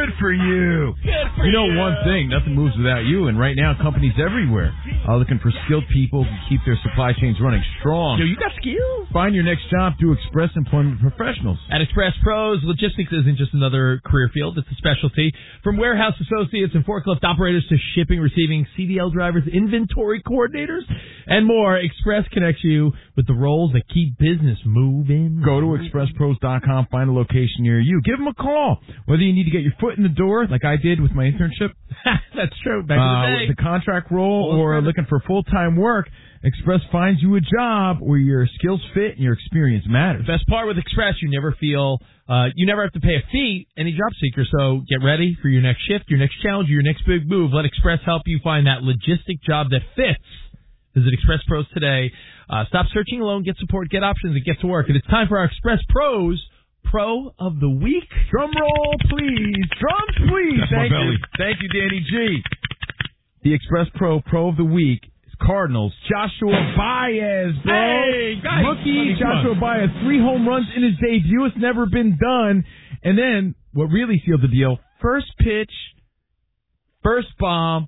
Good for you. You know one thing, nothing moves without you, and right now companies everywhere are looking for skilled people who keep their supply chains running strong. Yo, you got skills. Find your next job through Express Employment Professionals. At Express Pros, logistics isn't just another career field, it's a specialty. From warehouse associates and forklift operators to shipping, receiving, CDL drivers, inventory coordinators, and more, Express connects you with the roles that keep business moving. Go to expresspros.com, find a location near you. Give them a call. Whether you need to get your foot in the door, like I did with my internship. That's true. Back in the day. With the contract role or looking for full-time work, Express finds you a job where your skills fit and your experience matters. The best part with Express, you never have to pay a fee, any job seeker. So get ready for your next shift, your next challenge, your next big move. Let Express help you find that logistic job that fits. Visit Express Pros today. Stop searching alone. Get support. Get options. And get to work. And it's time for our Express Pros Pro of the Week. Drum roll, please. Drums, please. That's my belly. Thank you, Danny G. The Express Pro of the Week is Cardinals Joshua Baez, bro. Hey, guys. Rookie Joshua Baez, 3 home runs in his debut. It's never been done. And then what really sealed the deal, first pitch, first bomb,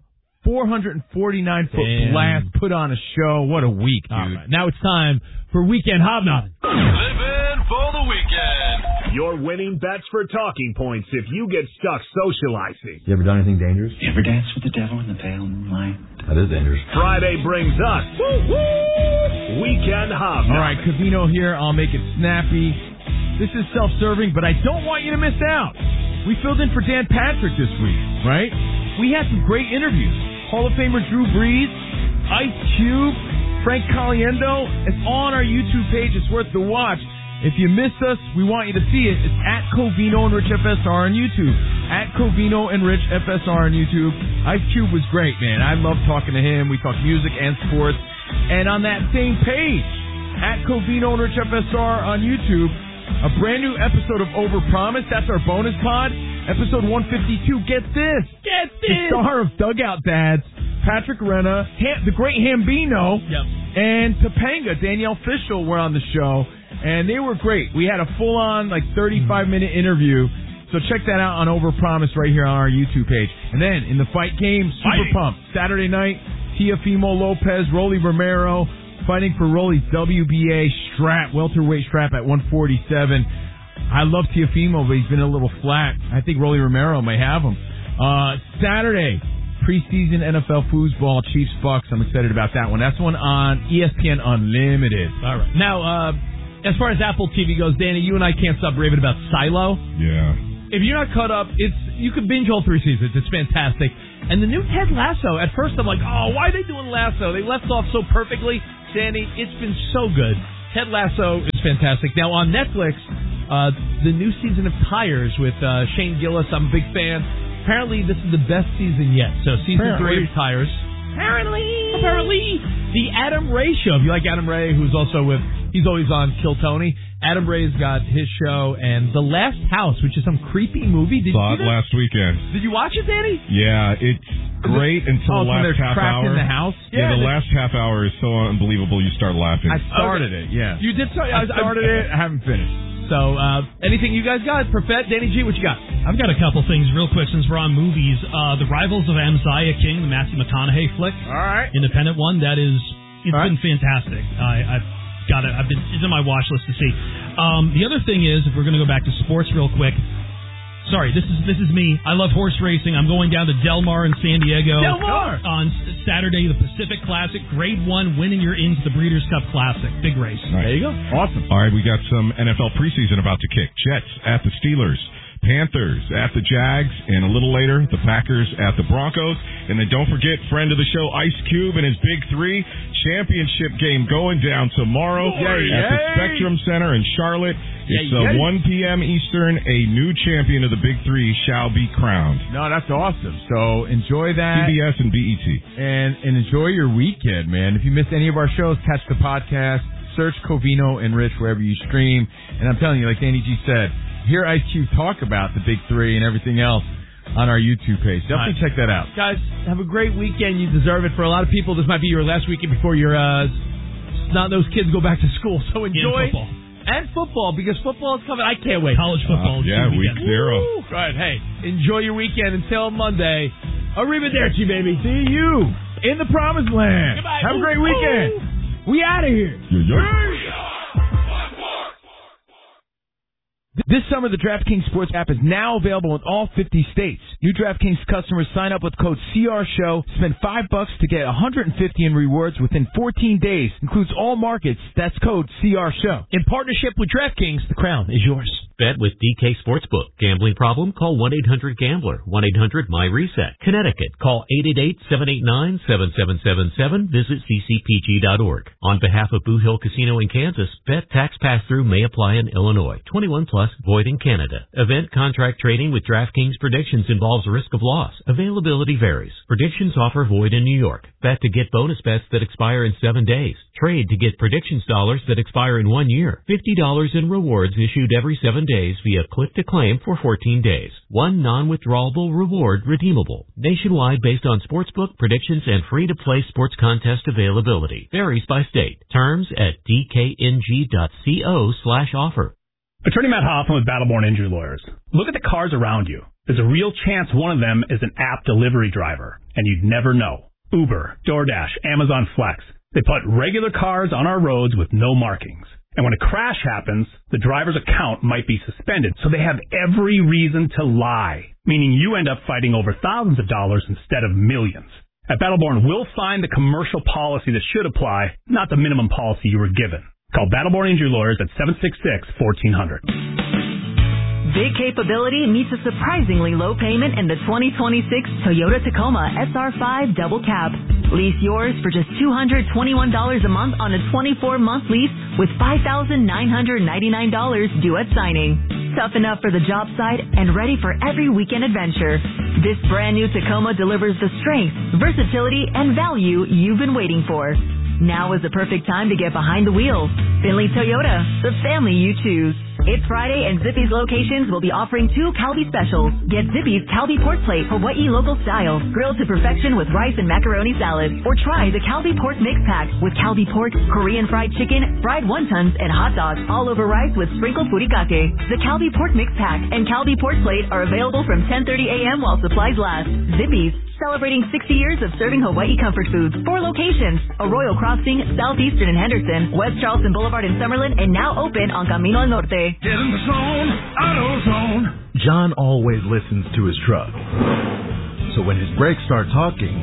449-foot blast, put on a show. What a week, dude. All right. Now it's time for Weekend Hobnobbing. Living for the weekend. Your winning bets for talking points if you get stuck socializing. You ever done anything dangerous? You ever dance with the devil in the pale moonlight? That is dangerous. Friday brings us Weekend Hobnobbing. All right, Covino here. I'll make it snappy. This is self-serving, but I don't want you to miss out. We filled in for Dan Patrick this week, right? We had some great interviews. Hall of Famer Drew Brees, Ice Cube, Frank Caliendo. It's on our YouTube page. It's worth the watch. If you missed us, we want you to see it. It's at Covino and Rich FSR on YouTube. At Covino and Rich FSR on YouTube. Ice Cube was great, man. I love talking to him. We talk music and sports. And on that same page, at Covino and Rich FSR on YouTube, a brand new episode of Overpromise. That's our bonus pod. Episode 152. Get this. The star of Dugout Dads, Patrick Renna, the great Hambino, and Topanga, Danielle Fishel were on the show, and they were great. We had a full-on, 35-minute interview, so check that out on Overpromise right here on our YouTube page. And then, in the fight game, Super Pump, Saturday night, Teofimo Lopez, Rolly Romero, fighting for Rolly's WBA strap, welterweight strap at 147. I love Teofimo, but he's been a little flat. I think Rolly Romero may have him. Saturday, preseason NFL foosball, Chiefs Bucks. I'm excited about that one. That's one on ESPN Unlimited. All right. Now, as far as Apple TV goes, Danny, you and I can't stop raving about Silo. Yeah. If you're not caught up, you could binge all 3 seasons. It's fantastic. And the new Ted Lasso, at first I'm like, oh, why are they doing Lasso? They left off so perfectly. Danny, it's been so good. Ted Lasso is fantastic. Now, on Netflix, the new season of Tires with Shane Gillis, I'm a big fan. Apparently, this is the best season yet. So, season 3 of Tires. Apparently, the Adam Ray show. If you like Adam Ray, he's always on Kill Tony. Adam Ray's got his show, and The Last House, which is some creepy movie. Did Saw you see it last weekend. Did you watch it, Danny? Yeah, it's great until the last half hour. In the house? Yeah, the last half hour is so unbelievable you start laughing. I started it, yeah. You did start? I started it. I haven't finished. So, anything you guys got? Perfect, Danny G, what you got? I've got a couple things real quick since we're on movies. The Rivals of Amaziah King, the Matthew McConaughey flick. All right. Independent one. It's been fantastic. It's on my watch list to see. The other thing is, if we're going to go back to sports real quick. Sorry, this is me. I love horse racing. I'm going down to Del Mar in San Diego. Del Mar! On Saturday, the Pacific Classic, Grade 1, winning your into the Breeders' Cup Classic. Big race. Nice. There you go. Awesome. All right, we got some NFL preseason about to kick. Jets at the Steelers. Panthers at the Jags, and a little later, the Packers at the Broncos. And then don't forget, friend of the show, Ice Cube and his Big 3 championship game going down tomorrow at the Spectrum Center in Charlotte. It's 1 p.m. Eastern. A new champion of the Big 3 shall be crowned. No, that's awesome. So enjoy that. CBS and BET. And enjoy your weekend, man. If you missed any of our shows, catch the podcast. Search Covino and Rich wherever you stream. And I'm telling you, like Danny G said, hear Ice Cube talk about the Big 3 and everything else on our YouTube page. Definitely check that out. Guys, have a great weekend. You deserve it. For a lot of people, this might be your last weekend before your those kids go back to school. So enjoy and football, because football is coming. I can't wait. College football. Week 0. Woo! Right, hey, enjoy your weekend until Monday. Arrivederci, baby. See you in the promised land. Goodbye. Have a great weekend. We out of here. This summer, the DraftKings Sports app is now available in all 50 states. New DraftKings customers sign up with code CRSHOW, spend $5 to get $150 in rewards within 14 days. Includes all markets. That's code CRSHOW. In partnership with DraftKings, the crown is yours. Bet with DK Sportsbook. Gambling problem? Call 1-800-GAMBLER. 1-800-MY-RESET. Connecticut. Call 888-789-7777. Visit ccpg.org. On behalf of Boo Hill Casino in Kansas, bet tax pass-through may apply in Illinois. 21 plus, void in Canada. Event contract trading with DraftKings Predictions involves risk of loss. Availability varies. Predictions offer void in New York. Bet to get bonus bets that expire in 7 days. Trade to get predictions dollars that expire in 1 year. $50 in rewards issued every 7 days via click to claim for 14 days. One non-withdrawable reward redeemable. Nationwide based on sportsbook predictions and free-to-play sports contest availability. Varies by state. Terms at dkng.co/offer. Attorney Matt Hoffman with Battleborn Injury Lawyers. Look at the cars around you. There's a real chance one of them is an app delivery driver, and you'd never know. Uber, DoorDash, Amazon Flex. They put regular cars on our roads with no markings. And when a crash happens, the driver's account might be suspended, so they have every reason to lie, meaning you end up fighting over thousands of dollars instead of millions. At Battleborn, we'll find the commercial policy that should apply, not the minimum policy you were given. Call Battleborn Injury Lawyers at 766-1400. Big capability meets a surprisingly low payment in the 2026 Toyota Tacoma SR5 Double Cab. Lease yours for just $221 a month on a 24-month lease with $5,999 due at signing. Tough enough for the job site and ready for every weekend adventure. This brand new Tacoma delivers the strength, versatility, and value you've been waiting for. Now is the perfect time to get behind the wheel. Finley Toyota, the family you choose. It's Friday, and Zippy's locations will be offering 2 Calbee specials. Get Zippy's Calbee Pork Plate, Hawaii local style, grilled to perfection with rice and macaroni salad. Or try the Calbee Pork Mix Pack with Calbee Pork, Korean fried chicken, fried wontons, and hot dogs, all over rice with sprinkled furikake. The Calbee Pork Mix Pack and Calbee Pork Plate are available from 10:30 a.m. while supplies last. Zippy's, celebrating 60 years of serving Hawaii comfort foods. 4 locations: Arroyo Crossing, Southeastern and Henderson, West Charleston Boulevard in Summerlin, and now open on Camino al Norte. Get in the zone, AutoZone. John always listens to his truck. So when his brakes start talking,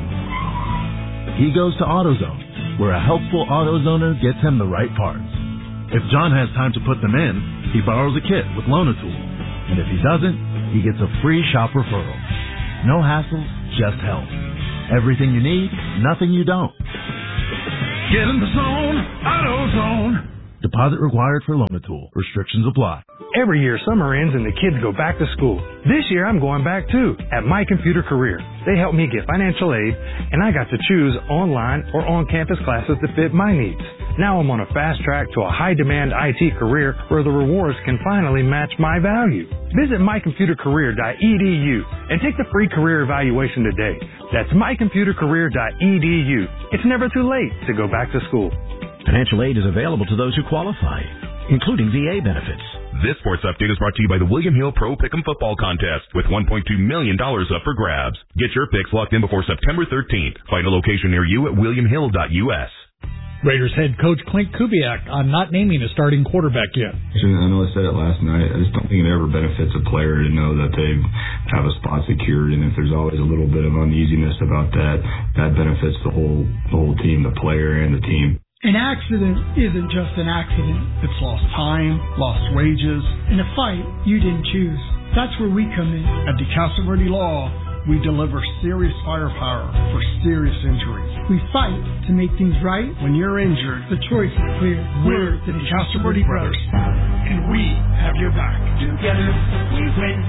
he goes to AutoZone, where a helpful AutoZoner gets him the right parts. If John has time to put them in, he borrows a kit with Loan-A-Tool. And if he doesn't, he gets a free shop referral. No hassles, just help. Everything you need, nothing you don't. Get in the zone, AutoZone. Deposit required for Loan-A-Tool. Restrictions apply. Every year, summer ends and the kids go back to school. This year, I'm going back too, at My Computer Career. They helped me get financial aid, and I got to choose online or on-campus classes that fit my needs. Now I'm on a fast track to a high-demand IT career where the rewards can finally match my value. Visit mycomputercareer.edu and take the free career evaluation today. That's mycomputercareer.edu. It's never too late to go back to school. Financial aid is available to those who qualify, including VA benefits. This sports update is brought to you by the William Hill Pro Pick'em Football Contest with $1.2 million up for grabs. Get your picks locked in before September 13th. Find a location near you at williamhill.us. Raiders head coach Clint Kubiak on not naming a starting quarterback yet. I know I said it last night. I just don't think it ever benefits a player to know that they have a spot secured, and if there's always a little bit of uneasiness about that, that benefits the whole team, the player and the team. An accident isn't just an accident. It's lost time, lost wages, and a fight you didn't choose. That's where we come in. At DeCastro Verde Law, we deliver serious firepower for serious injuries. We fight to make things right. When you're injured, the choice is clear. We're the DeCastro Verde Brothers, and we have your back. Together, we win.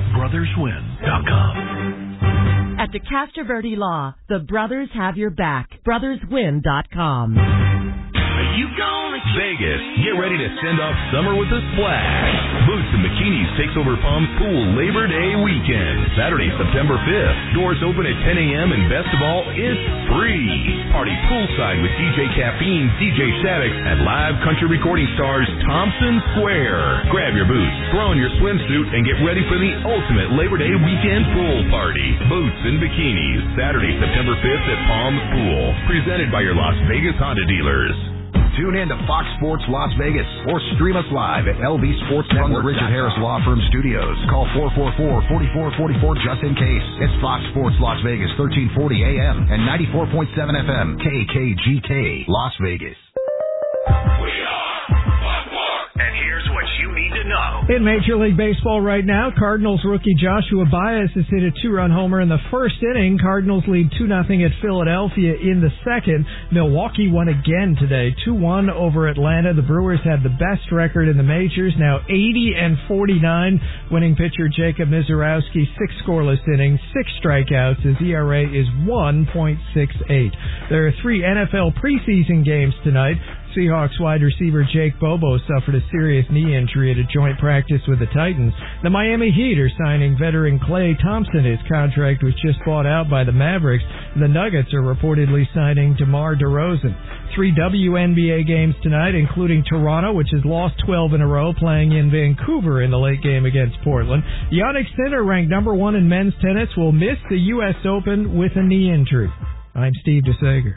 BrothersWin.com. At DeCastro Verde Law, the brothers have your back. BrothersWin.com. You gonna Vegas. Get ready to send off summer with a splash. Boots and Bikinis takes over Palms Pool Labor Day weekend. Saturday, September 5th. Doors open at 10 a.m. and best of all, it's free. Party poolside with DJ Caffeine, DJ Shaddix, and live country recording stars Thompson Square. Grab your boots, throw on your swimsuit, and get ready for the ultimate Labor Day weekend pool party. Boots and Bikinis. Saturday, September 5th at Palms Pool. Presented by your Las Vegas Honda dealers. Tune in to Fox Sports Las Vegas or stream us live at lbsportsnetwork.com. From the Richard Harris Law Firm Studios. Call 444-4444 just in case. It's Fox Sports Las Vegas, 1340 AM and 94.7 FM, KKGK, Las Vegas. And here's what you need to know. In Major League Baseball right now, Cardinals rookie Joshua Baez has hit a two-run homer in the first inning. Cardinals lead 2-0 at Philadelphia in the second. Milwaukee won again today, 2-1 over Atlanta. The Brewers had the best record in the majors, now 80-49. Winning pitcher Jacob Mizorowski, 6 scoreless innings, 6 strikeouts. His ERA is 1.68. There are 3 NFL preseason games tonight. Seahawks wide receiver Jake Bobo suffered a serious knee injury at a joint practice with the Titans. The Miami Heat are signing veteran Klay Thompson. His contract was just bought out by the Mavericks. The Nuggets are reportedly signing DeMar DeRozan. 3 WNBA games tonight, including Toronto, which has lost 12 in a row, playing in Vancouver in the late game against Portland. Jannik Sinner, ranked number 1 in men's tennis, will miss the U.S. Open with a knee injury. I'm Steve DeSager.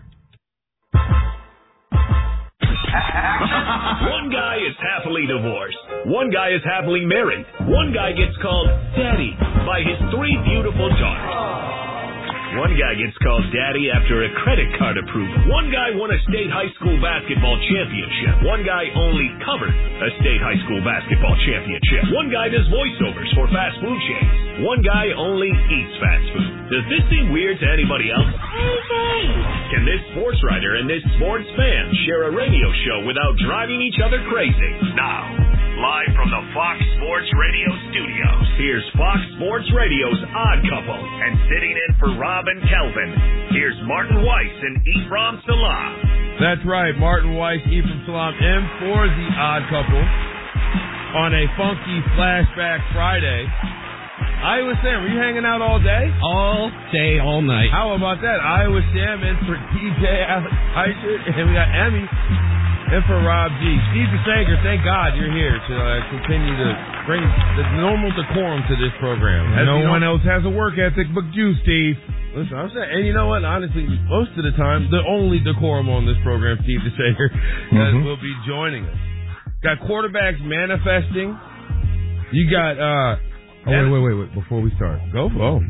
One guy is happily divorced. One guy is happily married. One guy gets called Daddy by his 3 beautiful daughters. One guy gets called Daddy after a credit card approval. One guy won a state high school basketball championship. One guy only covered a state high school basketball championship. One guy does voiceovers for fast food chains. One guy only eats fast food. Does this seem weird to anybody else? Can this sports writer and this sports fan share a radio show without driving each other crazy? Now, live from the Fox Sports Radio studios, here's Fox Sports Radio's Odd Couple. And sitting in for Rob and Kelvin, here's Martin Weiss and Ephraim Salam. That's right, Martin Weiss, Ephraim Salam, in for the Odd Couple on a funky Flashback Friday. Iowa Sam, were you hanging out all day? All day, all night. How about that? Iowa Sam in for DJ Eicher, and we got Emmy in for Rob G. Steve DeSager, thank God you're here to continue to bring the normal decorum to this program. No one else has a work ethic but you, Steve. Listen, I'm saying, and you know what? Honestly, most of the time, the only decorum on this program, Steve DeSager, will be joining us. Got quarterbacks manifesting. You got wait. Before we start. Go for it.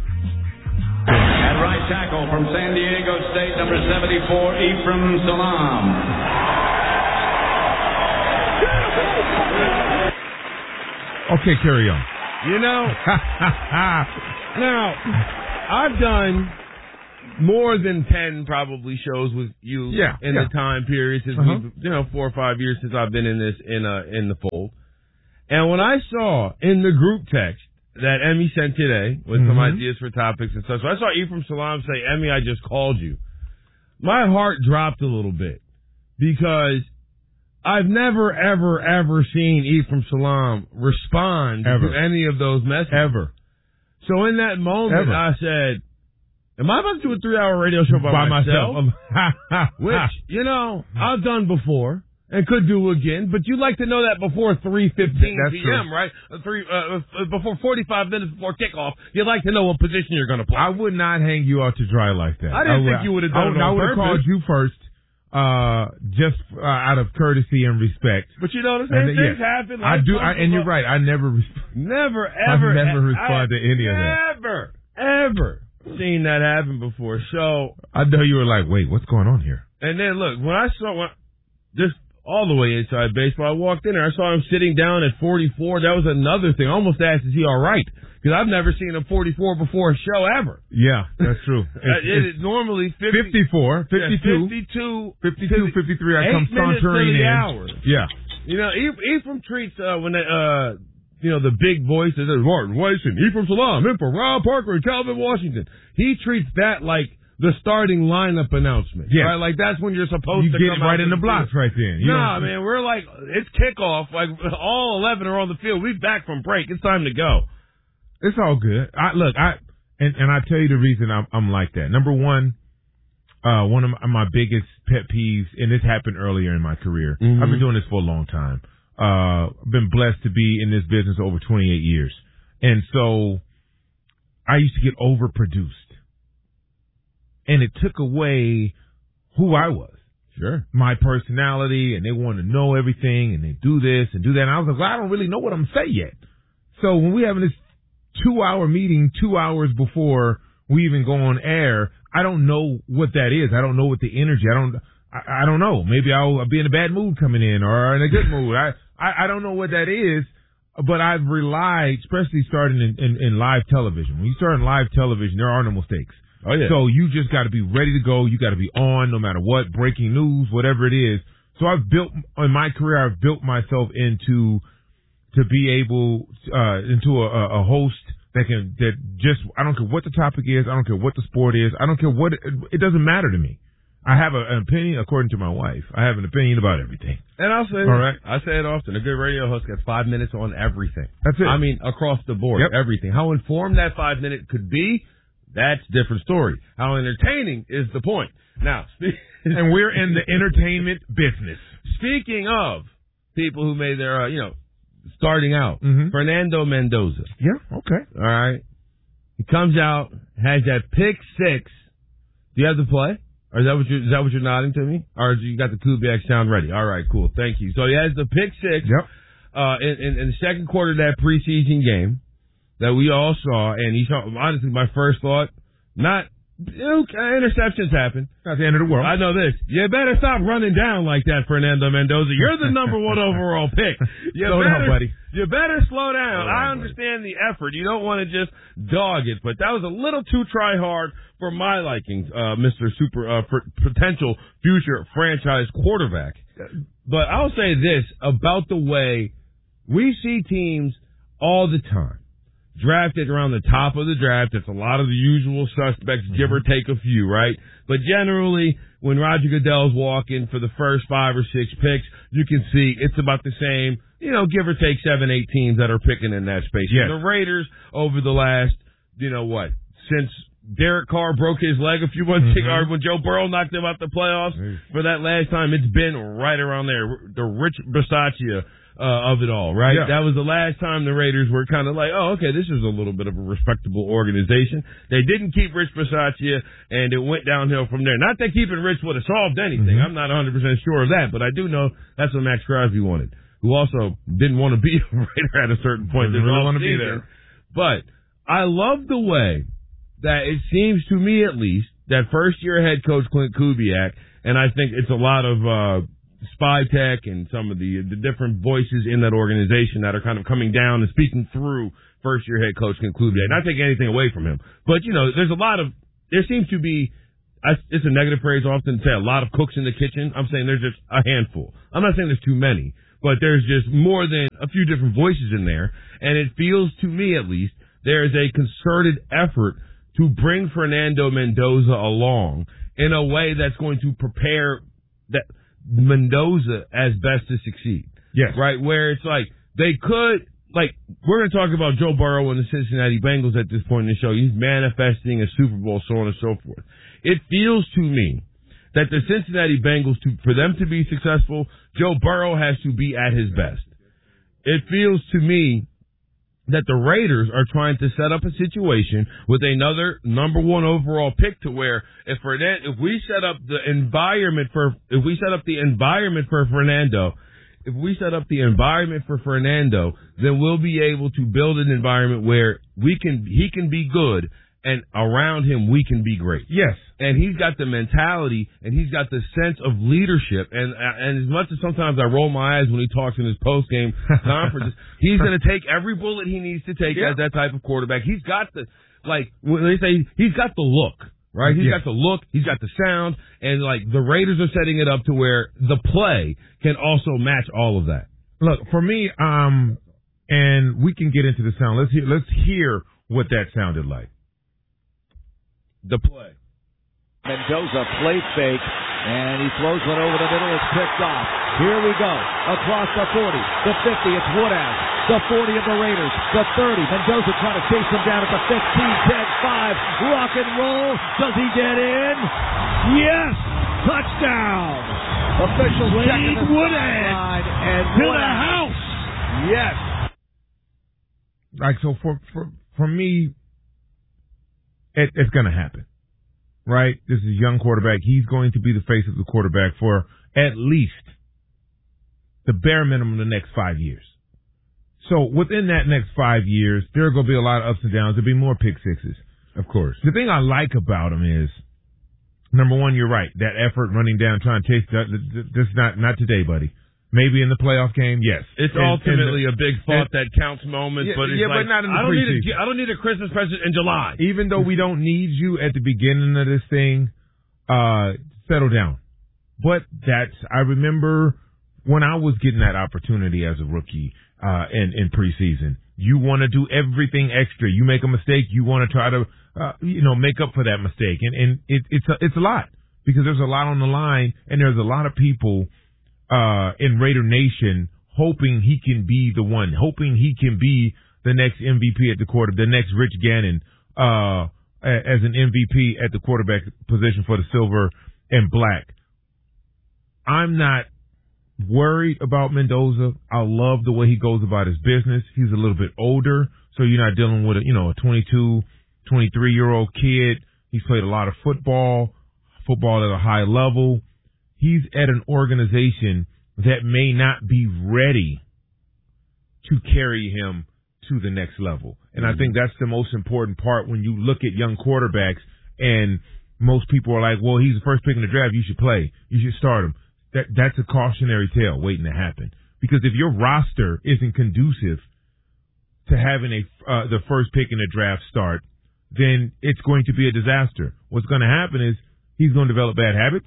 At right tackle from San Diego State, number 74, Ephraim Salam. Okay, carry on. You know, now, I've done more than 10 probably shows with you in the time period since we've, 4 or 5 years since I've been in this, in the fold. And when I saw in the group text that Emmy sent today with some ideas for topics and stuff, so I saw Ephraim Salam say, Emmy, I just called you. My heart dropped a little bit because I've never, ever seen Ephraim Salam respond to any of those messages. Ever. So in that moment, I said, am I about to do a 3-hour radio show by myself? Which, I've done before. And could do again, but you'd like to know that before 3:15 p.m., right? Before 45 minutes before kickoff, you'd like to know what position you're going to play. I would not hang you out to dry like that. I didn't think you would have done it on purpose. I would have called you first, just out of courtity and respect. But you know what I'm saying? Things happen. I do, and you're right. I never never respond to any of that. Ever seen that happen before. So I know you were like, wait, what's going on here? And then look, when I saw this. All the way inside baseball. I walked in there. I saw him sitting down at 44. That was another thing. I almost asked, is he all right? Because I've never seen him 44 before a show ever. Yeah, that's true. It's normally 54, 52, 53. I come sauntering in. Hours. Yeah. Ephraim treats when they, the big voices, Martin Weiss and Ephraim Salam, in for Rob Parker and Calvin Washington. He treats that like the starting lineup announcement. Yes. Right? Like, that's when you're supposed You to get come right out in the to blocks field. right then. Nah, man, we're like, it's kickoff. Like, all 11 are on the field. We're back from break. It's time to go. It's all good. And I tell you the reason I'm like that. Number one of my biggest pet peeves, and this happened earlier in my career. Mm-hmm. I've been doing this for a long time. I've been blessed to be in this business over 28 years. And so I used to get overproduced. And it took away who I was. Sure. My personality, and they want to know everything, and they do this and do that. And I was like, well, I don't really know what I'm going to say yet. So when we having this 2-hour meeting 2 hours before we even go on air, I don't know what that is. I don't know what the energy. I don't know. Maybe I'll be in a bad mood coming in or in a good mood. I don't know what that is. But I've relied, especially starting in live television. When you start in live television, there are no mistakes. Oh, yeah. So you just got to be ready to go. You got to be on no matter what, breaking news, whatever it is. So in my career, I've built myself into be able, into a host that I don't care what the topic is. I don't care what the sport is. I don't care it doesn't matter to me. I have an opinion, according to my wife. I have an opinion about everything. And I'll say, all right. I say it often, a good radio host gets 5 minutes on everything. That's it. I mean, across the board, everything. How informed that 5 minute could be, that's a different story. How entertaining is the point. Now, and we're in the entertainment business. Speaking of people who made their, starting out, Fernando Mendoza. Yeah, okay. All right. He comes out, has that pick six. Do you have the play? Or is that what you're nodding to me? Or you got the Kubiak sound ready? All right, cool. Thank you. So he has the pick six. Yep. In the second quarter of that preseason game that we all saw, and he saw, honestly, my first thought, interceptions happen. Not the end of the world. I know this. You better stop running down like that, Fernando Mendoza. You're the number one overall pick. Slow down, buddy. You better slow down. I understand the effort. You don't want to just dog it, but that was a little too try hard for my likings, Mr. Potential future franchise quarterback. But I'll say this about the way we see teams all the time. Drafted around the top of the draft. It's a lot of the usual suspects, give or take a few, right? But generally, when Roger Goodell's walking for the first 5 or 6 picks, you can see it's about the same, give or take 7, 8 teams that are picking in that space. Yes. The Raiders over the last, since Derek Carr broke his leg a few months ago, or when Joe Burrow knocked him out the playoffs for that last time, it's been right around there. The Rich Bisaccia of it all, right? Yeah. That was the last time the Raiders were kind of like, oh, okay, this is a little bit of a respectable organization. They didn't keep Rich Bisaccia, and it went downhill from there. Not that keeping Rich would have solved anything. I'm not 100% sure of that, but I do know that's what Max Crosby wanted, who also didn't want to be a Raider at a certain point. Didn't really want to be there. But I love the way that it seems to me, at least, that first-year head coach Clint Kubiak, and I think it's a lot of Spy Tech and some of the different voices in that organization that are kind of coming down and speaking through first-year head coach Clint Kubiak. Not taking anything away from him, but there seems to be, it's a negative phrase often to say a lot of cooks in the kitchen. I'm saying there's just a handful. I'm not saying there's too many, but there's just more than a few different voices in there, and it feels to me at least there is a concerted effort to bring Fernando Mendoza along in a way that's going to prepare that Mendoza as best to succeed. Yes. Right? Where it's like, we're going to talk about Joe Burrow and the Cincinnati Bengals at this point in the show. He's manifesting a Super Bowl, so on and so forth. It feels to me that the Cincinnati Bengals, for them to be successful, Joe Burrow has to be at his best. It feels to me that the Raiders are trying to set up a situation with another number one overall pick to where if we set up the environment for Fernando, then we'll be able to build an environment where he can be good, and around him we can be great. Yes. And he's got the mentality, and he's got the sense of leadership. And as much as sometimes I roll my eyes when he talks in his post-game conferences, he's going to take every bullet he needs to take as that type of quarterback. He's got when they say he's got the look, right? He's got the look, he's got the sound, and the Raiders are setting it up to where the play can also match all of that. Look, for me, and we can get into the sound. Let's hear what that sounded like. The play. Mendoza play fake, and he throws one over the middle. It's picked off. Here we go. Across the 40, the 50, it's Woodhouse. The 40 of the Raiders, the 30. Mendoza trying to chase him down at the 15, 10, 5. Rock and roll. Does he get in? Yes! Touchdown! Officials checking the sideline and to the house. Yes. Like, so for me, it's going to happen, right? This is a young quarterback. He's going to be the face of the quarterback for at least the bare minimum the next 5 years. So within that next 5 years, there are going to be a lot of ups and downs. There'll be more pick sixes, of course. The thing I like about him is, number one, you're right. That effort running down, trying to chase, this not today, buddy. Maybe in the playoff game, yes. It's ultimately a big thought that counts moment, but it's like, but not in the preseason. I don't need a Christmas present in July. Even though we don't need you at the beginning of this thing, settle down. But I remember when I was getting that opportunity as a rookie in preseason, you want to do everything extra. You make a mistake, you want to try to make up for that mistake, and it's a lot because there's a lot on the line, and there's a lot of people in Raider Nation hoping he can be the one, hoping he can be the next MVP at the quarter, the next Rich Gannon as an MVP at the quarterback position for the Silver and Black. I'm not worried about Mendoza. I love the way he goes about his business. He's a little bit older, so you're not dealing with a 22, 23-year-old kid. He's played a lot of football at a high level. He's at an organization that may not be ready to carry him to the next level. And I think that's the most important part when you look at young quarterbacks, and most people are like, well, he's the first pick in the draft. You should play. You should start him. That's a cautionary tale waiting to happen. Because if your roster isn't conducive to having the first pick in the draft start, then it's going to be a disaster. What's going to happen is he's going to develop bad habits,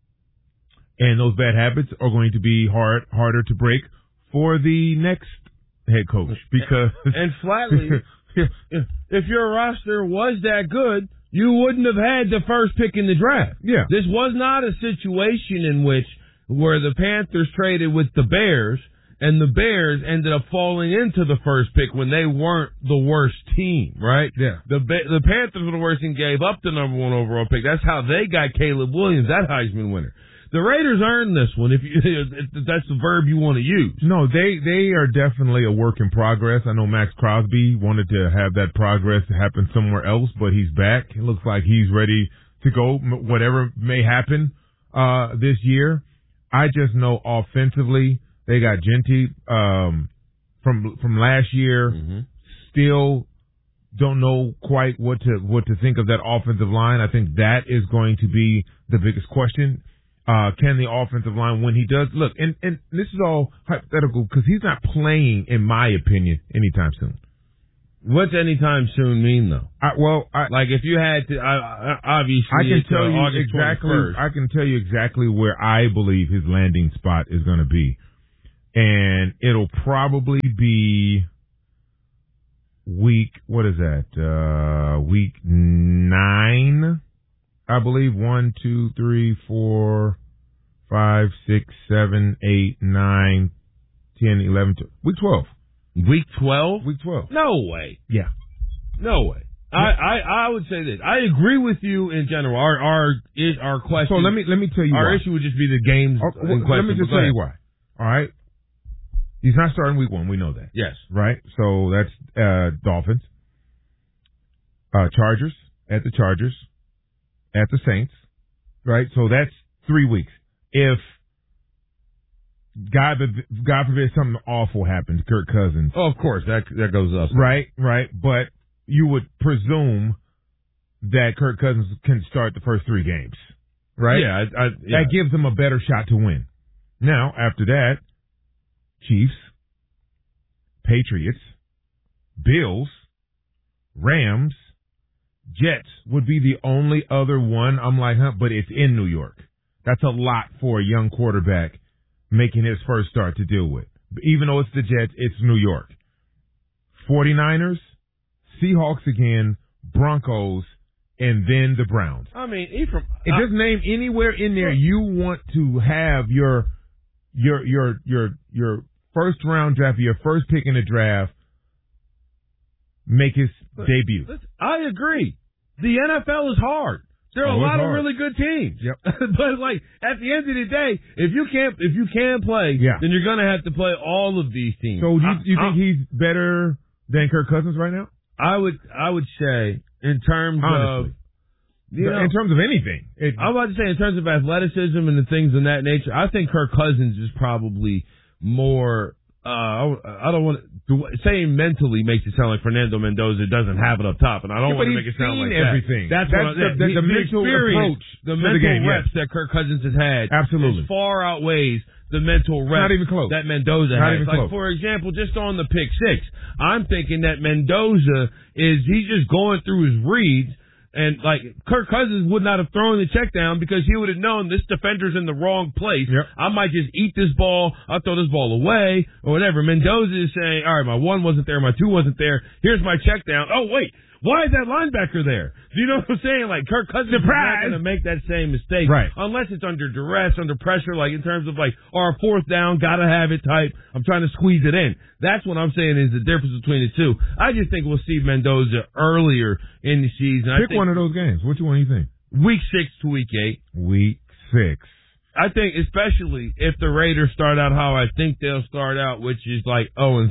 and those bad habits are going to be harder to break for the next head coach. Because and flatly, if your roster was that good, you wouldn't have had the first pick in the draft. Yeah. This was not a situation in which where the Panthers traded with the Bears, and the Bears ended up falling into the first pick when they weren't the worst team, right? Yeah. The Panthers were the worst and gave up the number one overall pick. That's how they got Caleb Williams, that Heisman winner. The Raiders earned this one, if that's the verb you want to use. No, they are definitely a work in progress. I know Max Crosby wanted to have that progress happen somewhere else, but he's back. It looks like he's ready to go, whatever may happen this year. I just know offensively, they got Genty from last year. Mm-hmm. Still don't know quite what to think of that offensive line. I think that is going to be the biggest question. Can the offensive line, when he does look, and this is all hypothetical because he's not playing, in my opinion, anytime soon. What's anytime soon mean though? Like if you had to, obviously, I can tell you August exactly. 21st. I can tell you exactly where I believe his landing spot is going to be, and it'll probably be week. What is that? Week 9. I believe 1, 2, 3, 4, 5, 6, 7, 8, 9, 10, 11, 12. Week 12. Week 12? Week 12. No way. Yeah. No way. I would say this. I agree with you in general. Our question. So let me tell you our why. issue would just be the games in question. Let me just tell you why. All right. He's not starting week 1. We know that. Yes. Right. So that's Dolphins, Chargers at the Chargers, at the Saints. Right. So that's 3 weeks. If God forbid something awful happens, Kirk Cousins. Oh, of course, that goes up. Right. But you would presume that Kirk Cousins can start the first 3 games. Right? Yeah. That gives them a better shot to win. Now, after that, Chiefs, Patriots, Bills, Rams, Jets would be the only other one. I'm like, but it's in New York. That's a lot for a young quarterback making his first start to deal with. Even though it's the Jets, it's New York. 49ers, Seahawks again, Broncos, and then the Browns. I mean, Ephraim. Just name anywhere in there you want to have your first round draft, your first pick in the draft, make his debut. I agree. The NFL is hard. There are a lot of really good teams. Yep. But like at the end of the day, if you can't play, then you're gonna have to play all of these teams. So you think he's better than Kirk Cousins right now? I would say in terms Honestly. In terms of anything. I'm about to say in terms of athleticism and the things of that nature, I think Kirk Cousins is probably more. I don't want to saying mentally makes it sound like Fernando Mendoza doesn't have it up top, and I don't want to make it sound like everything. That's the mental approach, the mental reps that Kirk Cousins has had, absolutely far outweighs the mental reps not even close. that Mendoza not has. Even like close. For example, just on the pick six, I'm thinking that Mendoza he's just going through his reads. And, like, Kirk Cousins would not have thrown the check down because he would have known this defender's in the wrong place. Yep. I might just eat this ball. I'll throw this ball away or whatever. Mendoza is saying, all right, my 1 wasn't there, my 2 wasn't there. Here's my check down. Oh, wait. Why is that linebacker there? Do you know what I'm saying? Like, Kirk Cousins is not going to make that same mistake. Right. Unless it's under duress, under pressure, like in terms of like, our fourth down, gotta have it type. I'm trying to squeeze it in. That's what I'm saying is the difference between the two. I just think we'll see Mendoza earlier in the season. Pick one of those games. Which one do you think? Week 6 to week 8. Week 6. I think especially if the Raiders start out how I think they'll start out, which is like 0-3.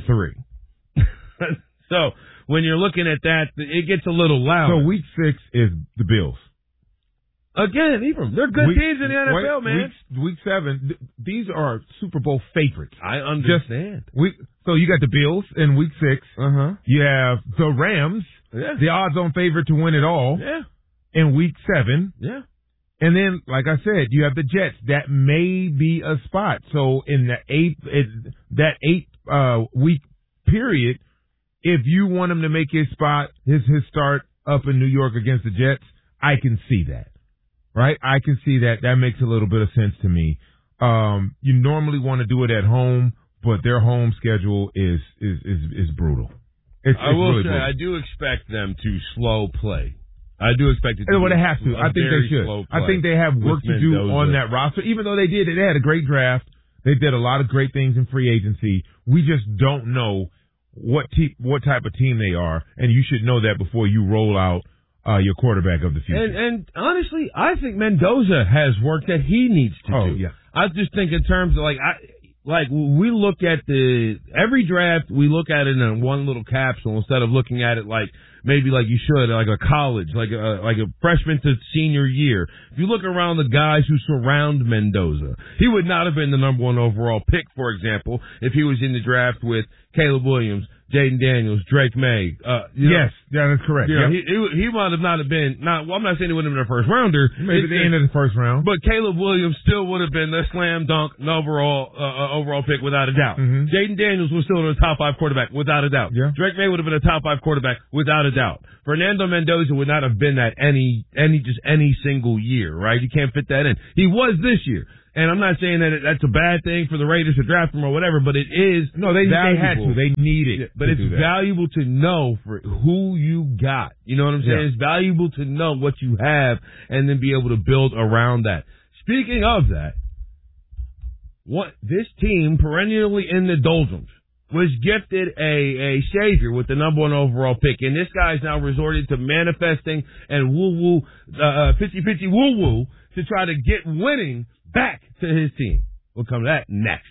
So, when you're looking at that, it gets a little loud. So week 6 is the Bills. Again, Ephraim, they're good teams in the NFL, man. Week 7, these are Super Bowl favorites. I understand. So you got the Bills in week 6. Uh-huh. You have the Rams, the odds-on favorite to win it all. Yeah. In week 7. Yeah. And then, like I said, you have the Jets. That may be a spot. So in the 8 week period, if you want him to make his spot, his start up in New York against the Jets, I can see that. Right? I can see that. That makes a little bit of sense to me. You normally want to do it at home, but their home schedule is brutal. I will really say, brutal. I do expect them to slow play. I do expect it to Well, be they have to. I think they should. I think they have work to do on that roster, even though they had a great draft. They did a lot of great things in free agency. We just don't know what type of team they are, and you should know that before you roll out your quarterback of the future. And honestly, I think Mendoza has work that he needs to do. Yeah. I just think in terms of we look at every draft, we look at it in one little capsule instead of looking at it like maybe like you should, like a college, like a freshman to senior year. If you look around the guys who surround Mendoza, he would not have been the number 1 overall pick, for example, if he was in the draft with Caleb Williams, Jaden Daniels, Drake May. Yes, that is correct. You know, he might have not have been. I'm not saying he wouldn't have been a first rounder. Maybe the end of the first round. But Caleb Williams still would have been the slam dunk overall pick without a doubt. Mm-hmm. Jaden Daniels was still a top 5 quarterback without a doubt. Yeah. Drake May would have been a top 5 quarterback without a doubt. Fernando Mendoza would not have been that any single year, right? You can't fit that in. He was this year. And I'm not saying that that's a bad thing for the Raiders to draft him or whatever, but it is they had to. They need it. But it's valuable to know for who you got. You know what I'm saying? Yeah. It's valuable to know what you have and then be able to build around that. Speaking of that, this team, perennially in the doldrums, was gifted a savior with the number 1 overall pick. And this guy's now resorted to manifesting and woo-woo, pitchy woo-woo to try to get winning back to his team. We'll come to that next.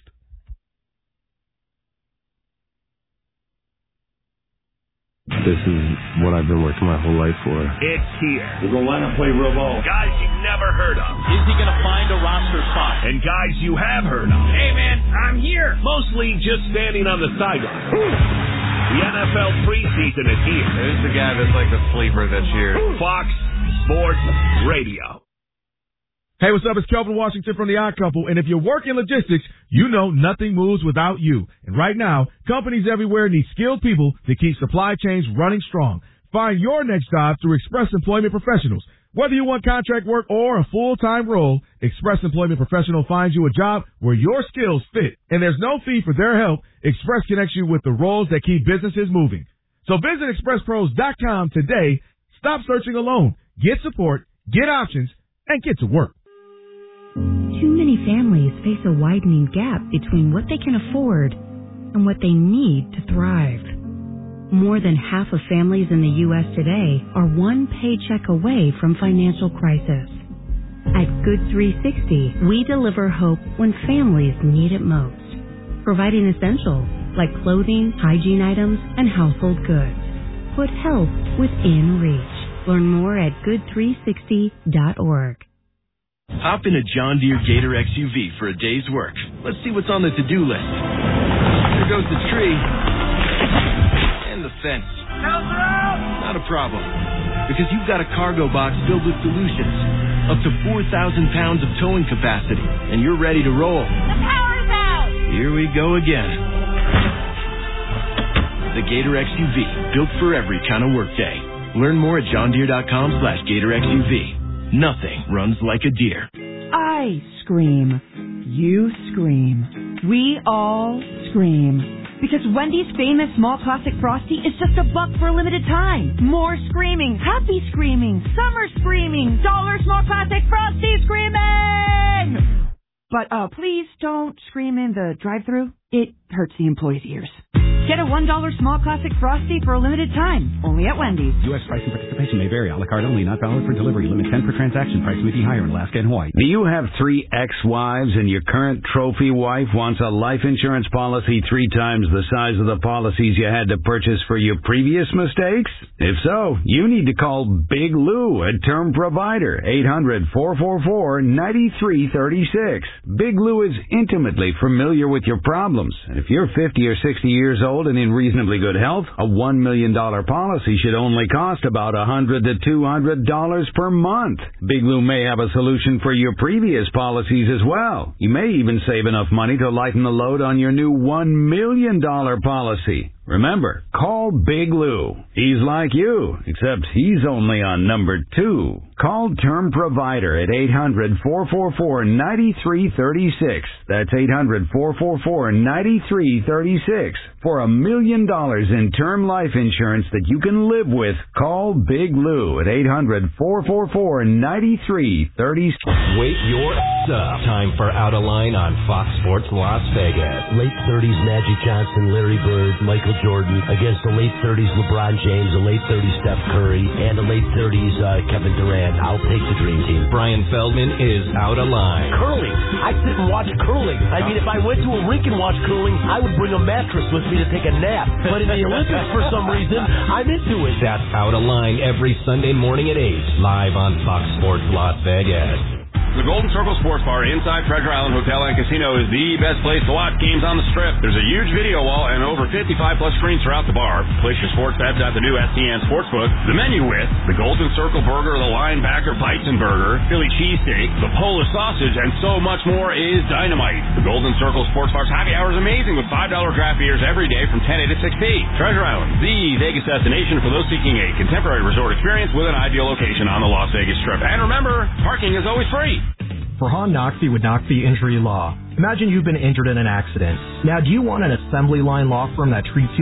This is what I've been working my whole life for. It's here. We're going to line up, play real ball. Guys you've never heard of. Is he going to find a roster spot? And guys you have heard of. Hey, man, I'm here. Mostly just standing on the sideline. The NFL preseason is here. There's the guy that's like the sleeper this year. Fox Sports Radio. Hey, what's up? It's Kelvin Washington from The Odd Couple, and if you work in logistics, you know nothing moves without you. And right now, companies everywhere need skilled people to keep supply chains running strong. Find your next job through Express Employment Professionals. Whether you want contract work or a full-time role, Express Employment Professional finds you a job where your skills fit. And there's no fee for their help. Express connects you with the roles that keep businesses moving. So visit ExpressPros.com today. Stop searching alone. get support, get options, and get to work. Too many families face a widening gap between what they can afford and what they need to thrive. More than half of families in the U.S. today are one paycheck away from financial crisis. At Good 360, we deliver hope when families need it most, providing essentials like clothing, hygiene items, and household goods. Put help within reach. Learn more at good360.org. Hop in a John Deere Gator XUV for a day's work. Let's see what's on the to-do list. There goes the tree. And the fence. Not a problem. Because you've got a cargo box filled with solutions. Up to 4,000 pounds of towing capacity. And you're ready to roll. The power's out! Here we go again. The Gator XUV. Built for every kind of workday. Learn more at johndeere.com/Gator XUV. Nothing runs like a deer. I scream. You scream. We all scream. Because Wendy's famous small plastic Frosty is just $1 for a limited time. More screaming, happy screaming, summer screaming, dollar small plastic Frosty screaming! But please don't scream in the drive-thru. It hurts the employees' ears. Get a $1 small classic Frosty for a limited time. Only at Wendy's. U.S. price and participation may vary. A la carte only. Not valid for delivery. Limit 10 per transaction. Price may be higher in Alaska and Hawaii. Do you have 3 ex-wives and your current trophy wife wants a life insurance policy 3 times the size of the policies you had to purchase for your previous mistakes? If so, you need to call Big Lou, a term provider. 800-444-9336. Big Lou is intimately familiar with your problems. And if you're 50 or 60 years old and in reasonably good health, a $1 million policy should only cost about $100 to $200 per month. Big Lou may have a solution for your previous policies as well. You may even save enough money to lighten the load on your new $1 million policy. Remember, call Big Lou. He's like you, except he's only on number 2. Call Term Provider at 800-444-9336. That's 800-444-9336. For $1 million in term life insurance that you can live with, call Big Lou at 800-444-9336. Wake your up. Time for Out of Line on Fox Sports Las Vegas. Late 30s Magic Johnson, Larry Bird, Michael Jordan against the late 30s LeBron James, the late 30s Steph Curry, and the late 30s Kevin Durant. I'll take the dream team. Brian Feldman is Out of Line. Curling. I sit and watch curling. I mean, if I went to a rink and watched curling, I would bring a mattress with me to take a nap. But in the Olympics, for some reason, I'm into it. That's Out of Line every Sunday morning at 8, live on Fox Sports Las Vegas. The Golden Circle Sports Bar inside Treasure Island Hotel and Casino is the best place to watch games on the Strip. There's a huge video wall and over 55-plus screens throughout the bar. Place your sports bets at the new STN Sportsbook. The menu with the Golden Circle Burger, the Linebacker Bison Burger, Philly Cheesesteak, the Polish Sausage, and so much more is dynamite. The Golden Circle Sports Bar's happy hour is amazing with $5 draft beers every day from 10 to 6 p. Treasure Island, the Vegas destination for those seeking a contemporary resort experience with an ideal location on the Las Vegas Strip. And remember, parking is always free. Farhan Naqvi with Naqvi Injury Law. Imagine you've been injured in an accident. Now, do you want an assembly line law firm that treats you